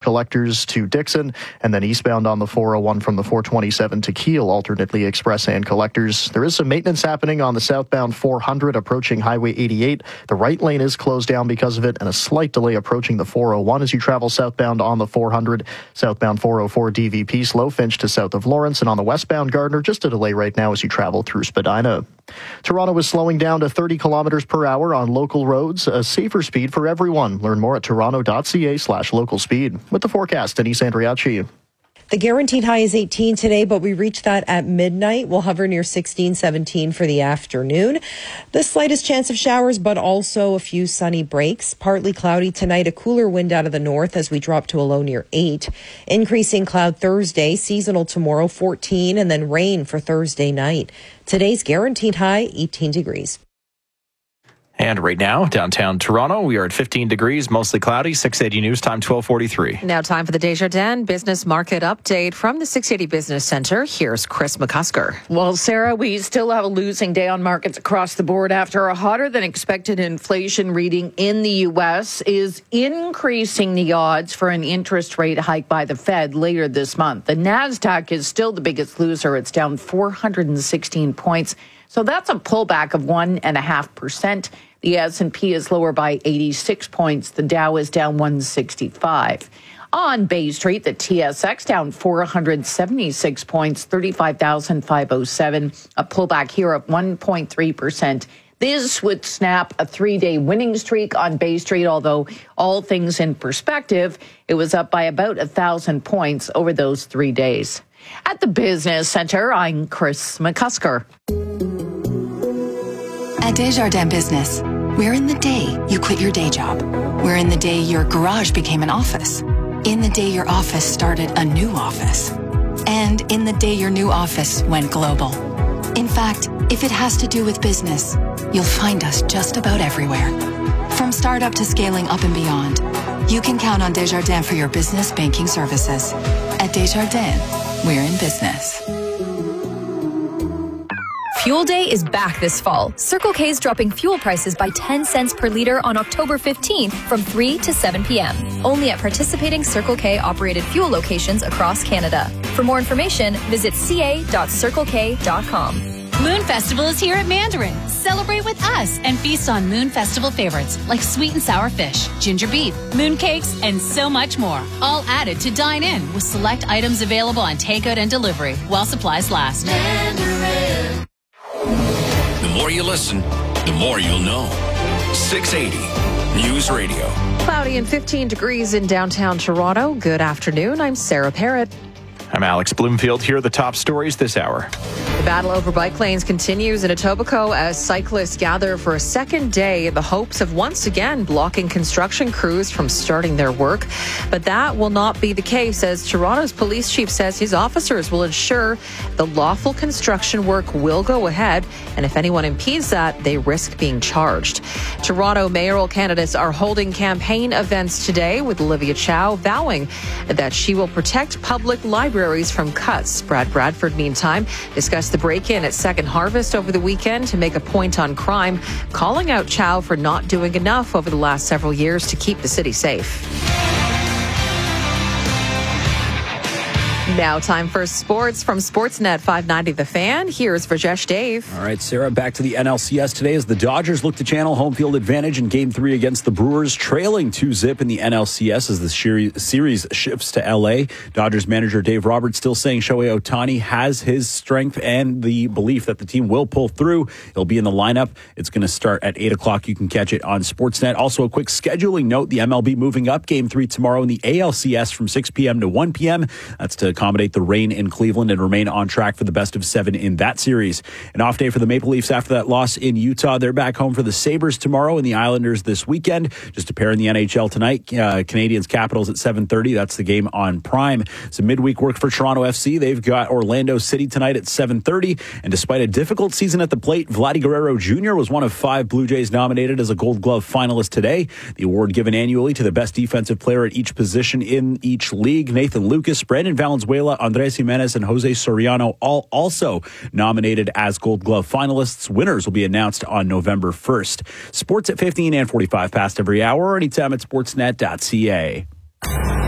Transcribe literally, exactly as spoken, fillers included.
collectors to Dixon, and then eastbound on the four oh one from the four twenty-seven to Kiel, alternately express and collectors. There is some maintenance happening on the southbound four hundred approaching Highway eighty-eight. The right lane is closed down because of it, and a slight delay approaching the four oh one as you travel southbound on the four hundred. Southbound four oh four D V P Slowfinch to south of Lawrence, and on the westbound Gardner, just a delay right now as you travel through Spadina. Toronto is slowing down to thirty kilometers per hour on local roads, a safer speed for everyone. Learn more at toronto.ca slash local speed. With the forecast, Denise Andriacci. The guaranteed high is eighteen today, but we reach that at midnight. We'll hover near sixteen, seventeen for the afternoon. The slightest chance of showers, but also a few sunny breaks. Partly cloudy tonight, a cooler wind out of the north as we drop to a low near eight. Increasing cloud Thursday, seasonal tomorrow, fourteen, and then rain for Thursday night. Today's guaranteed high, eighteen degrees. And right now, downtown Toronto, we are at fifteen degrees, mostly cloudy. six eighty News Time, twelve forty-three. Now time for the Desjardins Business Market Update from the six eighty Business Center. Here's Chris McCusker. Well, Sarah, we still have a losing day on markets across the board after a hotter than expected inflation reading in the U S is increasing the odds for an interest rate hike by the Fed later this month. The NASDAQ is still the biggest loser. It's down four hundred sixteen points. So that's a pullback of one point five percent. The S and P is lower by eighty-six points. The Dow is down one hundred sixty-five. On Bay Street, the T S X down four hundred seventy-six points, thirty-five thousand five hundred seven. A pullback here of one point three percent. This would snap a three-day winning streak on Bay Street, although all things in perspective, it was up by about one thousand points over those three days. At the Business Center, I'm Chris McCusker. At Desjardins Business, we're in the day you quit your day job. We're in the day your garage became an office. In the day your office started a new office. And in the day your new office went global. In fact, if it has to do with business, you'll find us just about everywhere. From startup to scaling up and beyond, you can count on Desjardins for your business banking services. At Desjardins, we're in business. Fuel Day is back this fall. Circle K is dropping fuel prices by ten cents per litre on October fifteenth from three to seven p.m. Only at participating Circle K operated fuel locations across Canada. For more information, visit c a dot circle k dot com. Moon Festival is here at Mandarin. Celebrate with us and feast on Moon Festival favorites like sweet and sour fish, ginger beef, moon cakes, and so much more. All added to dine in with select items available on takeout and delivery while supplies last. Mandarin. The more you listen, the more you'll know. six eighty News Radio. Cloudy and fifteen degrees in downtown Toronto. Good afternoon. I'm Sarah Parrott. I'm Alex Bloomfield. Here are the top stories this hour. The battle over bike lanes continues in Etobicoke as cyclists gather for a second day in the hopes of once again blocking construction crews from starting their work. But that will not be the case, as Toronto's police chief says his officers will ensure the lawful construction work will go ahead, and if anyone impedes that, they risk being charged. Toronto mayoral candidates are holding campaign events today, with Olivia Chow vowing that she will protect public libraries from cuts. Brad Bradford, meantime, discussed the break-in at Second Harvest over the weekend to make a point on crime, calling out Chow for not doing enough over the last several years to keep the city safe. Now time for sports from Sportsnet five ninety The Fan. Here's Rajesh Dave. All right, Sarah, back to the N L C S today as the Dodgers look to channel home field advantage in Game three against the Brewers, trailing two zip in the N L C S as the series shifts to L A. Dodgers manager Dave Roberts still saying Shohei Ohtani has his strength and the belief that the team will pull through. He'll be in the lineup. It's going to start at eight o'clock. You can catch it on Sportsnet. Also, a quick scheduling note, the M L B moving up Game three tomorrow in the A L C S from six p.m. to one p.m. That's to accommodate the rain in Cleveland and remain on track for the best of seven in that series. An off day for the Maple Leafs after that loss in Utah. They're back home for the Sabres tomorrow and the Islanders this weekend. Just a pair in the N H L tonight. Uh, Canadiens Capitals at seven thirty. That's the game on Prime. Some midweek work for Toronto F C. They've got Orlando City tonight at seven thirty. And despite a difficult season at the plate, Vladdy Guerrero Junior was one of five Blue Jays nominated as a Gold Glove finalist today. The award given annually to the best defensive player at each position in each league. Nathan Lucas, Brandon Valenzuela, Andres Jimenez, and Jose Soriano all also nominated as Gold Glove finalists. Winners will be announced on November first. Sports at fifteen and forty-five past every hour, or anytime at sportsnet dot c a.